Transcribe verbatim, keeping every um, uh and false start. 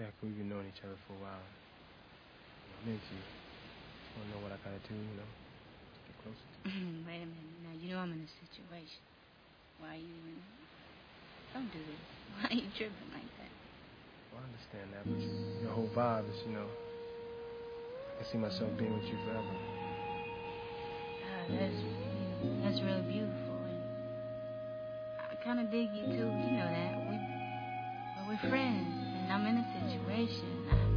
fact we've been knowing each other for a while. I'm into you. Just want to know what I gotta do, you know, get closer to you. Wait a minute. Now, you know I'm in a situation. Why you in... Don't do this. Why are you tripping like that? Well, I understand that, but your whole vibe is, you know, I can see myself being with you forever. Uh, that's, you know, that's really beautiful. And I kind of dig you, too. You know that. We, well, we're friends, and I'm in a situation. I,